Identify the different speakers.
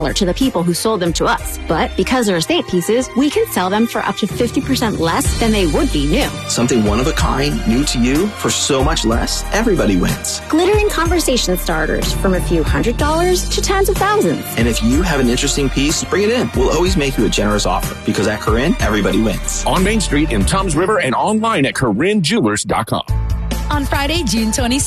Speaker 1: to the people who sold them to us. But because they're estate pieces, we can sell them for up to 50% less than they would be new.
Speaker 2: Something one of a kind, new to you, for so much less, everybody wins.
Speaker 1: Glittering conversation starters from a few $100s to tens of thousands.
Speaker 2: And if you have an interesting piece, bring it in. We'll always make you a generous offer because at Corinne, everybody wins.
Speaker 3: On Main Street in Toms River and online at CorinneJewelers.com.
Speaker 4: On Friday, June 26th,